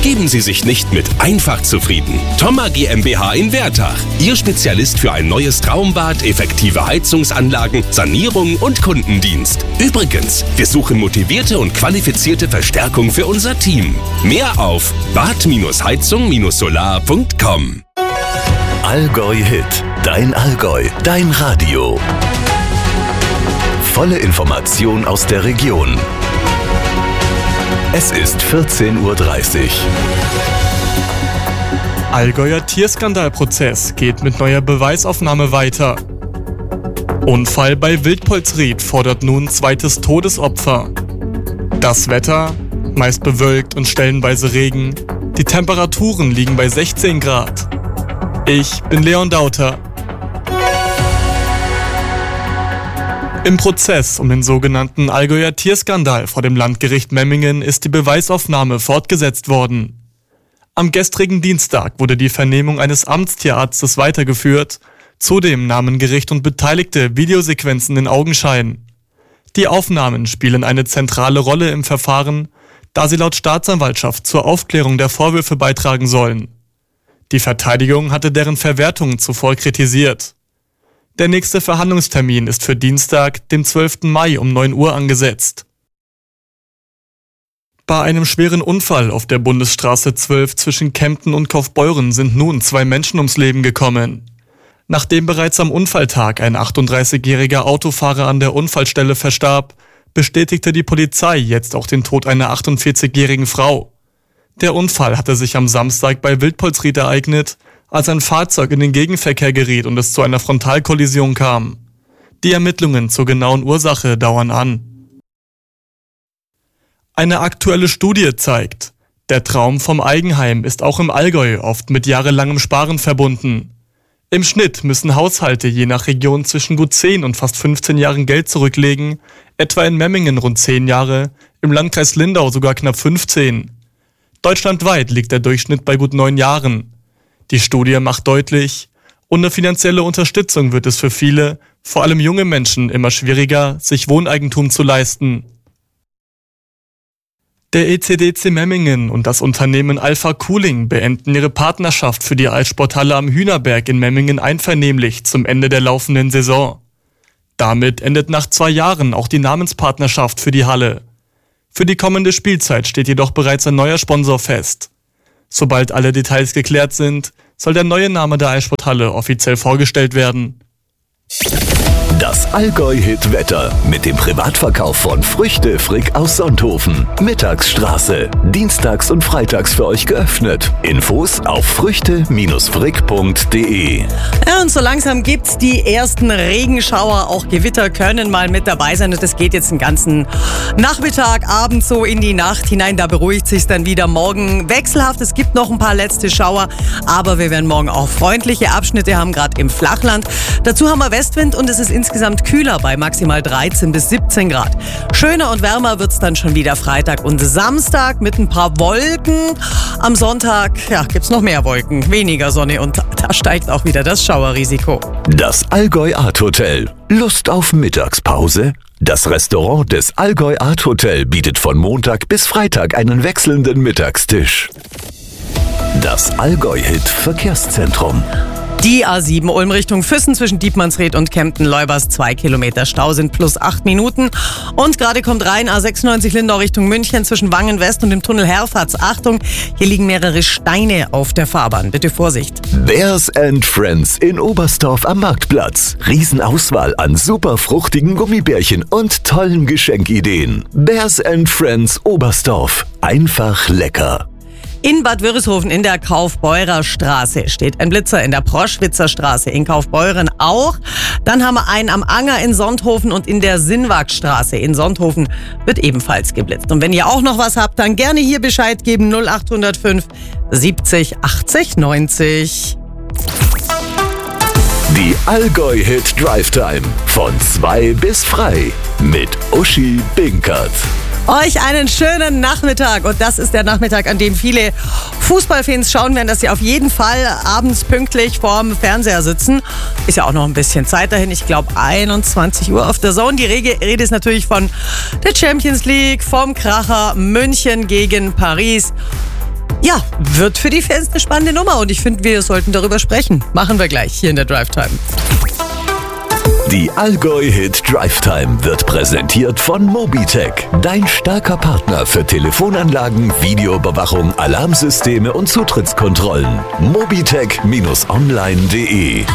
Geben Sie sich nicht mit einfach zufrieden. Thoma GmbH in Wertach. Ihr Spezialist für ein neues Traumbad, effektive Heizungsanlagen, Sanierung und Kundendienst. Übrigens, wir suchen motivierte und qualifizierte Verstärkung für unser Team. Mehr auf bad-heizung-solar.com. Allgäu Hit. Dein Allgäu. Dein Radio. Volle Information aus der Region. Es ist 14:30 Uhr. Allgäuer Tierskandalprozess geht mit neuer Beweisaufnahme weiter. Unfall bei Wildpolsried fordert nun zweites Todesopfer. Das Wetter, meist bewölkt und stellenweise Regen. Die Temperaturen liegen bei 16 Grad. Ich bin Leon Dauter. Im Prozess um den sogenannten Allgäuer Tierskandal vor dem Landgericht Memmingen ist die Beweisaufnahme fortgesetzt worden. Am gestrigen Dienstag wurde die Vernehmung eines Amtstierarztes weitergeführt. Zudem nahmen Gericht und Beteiligte Videosequenzen in Augenschein. Die Aufnahmen spielen eine zentrale Rolle im Verfahren, da sie laut Staatsanwaltschaft zur Aufklärung der Vorwürfe beitragen sollen. Die Verteidigung hatte deren Verwertung zuvor kritisiert. Der nächste Verhandlungstermin ist für Dienstag, dem 12. Mai um 9 Uhr angesetzt. Bei einem schweren Unfall auf der Bundesstraße 12 zwischen Kempten und Kaufbeuren sind nun 2 Menschen ums Leben gekommen. Nachdem bereits am Unfalltag ein 38-jähriger Autofahrer an der Unfallstelle verstarb, bestätigte die Polizei jetzt auch den Tod einer 48-jährigen Frau. Der Unfall hatte sich am Samstag bei Wildpolsried ereignet, als ein Fahrzeug in den Gegenverkehr geriet und es zu einer Frontalkollision kam. Die Ermittlungen zur genauen Ursache dauern an. Eine aktuelle Studie zeigt, der Traum vom Eigenheim ist auch im Allgäu oft mit jahrelangem Sparen verbunden. Im Schnitt müssen Haushalte je nach Region zwischen gut 10 und fast 15 Jahren Geld zurücklegen, etwa in Memmingen rund 10 Jahre, im Landkreis Lindau sogar knapp 15. Deutschlandweit liegt der Durchschnitt bei gut 9 Jahren. Die Studie macht deutlich, ohne finanzielle Unterstützung wird es für viele, vor allem junge Menschen, immer schwieriger, sich Wohneigentum zu leisten. Der ECDC Memmingen und das Unternehmen Alpha Cooling beenden ihre Partnerschaft für die Eissporthalle am Hühnerberg in Memmingen einvernehmlich zum Ende der laufenden Saison. Damit endet nach 2 Jahren auch die Namenspartnerschaft für die Halle. Für die kommende Spielzeit steht jedoch bereits ein neuer Sponsor fest. Sobald alle Details geklärt sind, soll der neue Name der Eissporthalle offiziell vorgestellt werden. Das Allgäu-Hit-Wetter mit dem Privatverkauf von Früchte Frick aus Sonthofen. Mittagsstraße. Dienstags und freitags für euch geöffnet. Infos auf früchte-frick.de. Ja, und so langsam gibt's die ersten Regenschauer. Auch Gewitter können mal mit dabei sein. Und das geht jetzt den ganzen Nachmittag, Abend so in die Nacht hinein. Da beruhigt sich's dann wieder. Morgen wechselhaft. Es gibt noch ein paar letzte Schauer. Aber wir werden morgen auch freundliche Abschnitte haben, gerade im Flachland. Dazu haben wir Westwind und es ist insgesamt kühler bei maximal 13 bis 17 Grad. Schöner und wärmer wird's dann schon wieder Freitag und Samstag mit ein paar Wolken. Am Sonntag gibt's noch mehr Wolken, weniger Sonne und da steigt auch wieder das Schauerrisiko. Das Allgäu Art Hotel. Lust auf Mittagspause? Das Restaurant des Allgäu Art Hotel bietet von Montag bis Freitag einen wechselnden Mittagstisch. Das Allgäu-Hit Verkehrszentrum. Die A7 Ulm Richtung Füssen zwischen Dietmannsried und Kempten-Leubers 2 Kilometer Stau sind plus 8 Minuten. Und gerade kommt rein A96 Lindau Richtung München zwischen Wangen West und dem Tunnel Herfatz. Achtung, hier liegen mehrere Steine auf der Fahrbahn. Bitte Vorsicht. Bears and Friends in Oberstdorf am Marktplatz. Riesenauswahl an super fruchtigen Gummibärchen und tollen Geschenkideen. Bears and Friends Oberstdorf. Einfach lecker. In Bad Wörishofen in der Kaufbeurer Straße steht ein Blitzer, in der Proschwitzer Straße in Kaufbeuren auch. Dann haben wir einen am Anger in Sonthofen und in der Sinnwagstraße in Sonthofen wird ebenfalls geblitzt. Und wenn ihr auch noch was habt, dann gerne hier Bescheid geben 0805 70 80 90. Die Allgäu-Hit Drive Time von 2 bis frei mit Uschi Binkert. Euch einen schönen Nachmittag und das ist der Nachmittag, an dem viele Fußballfans schauen werden, dass sie auf jeden Fall abends pünktlich vorm Fernseher sitzen. Ist ja auch noch ein bisschen Zeit dahin, ich glaube 21 Uhr auf der Zone. Die Rede ist natürlich von der Champions League, vom Kracher München gegen Paris. Ja, wird für die Fans eine spannende Nummer und ich finde, wir sollten darüber sprechen. Machen wir gleich hier in der Drive Time. Die Allgäu Hit Drive Time wird präsentiert von Mobitech, dein starker Partner für Telefonanlagen, Videoüberwachung, Alarmsysteme und Zutrittskontrollen. Mobitech-online.de